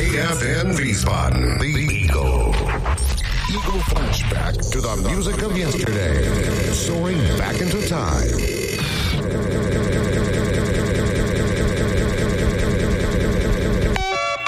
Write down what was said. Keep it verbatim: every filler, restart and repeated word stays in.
V F N Wiesbaden, the Eagle. Eagle flashback to the music of yesterday, soaring back into time.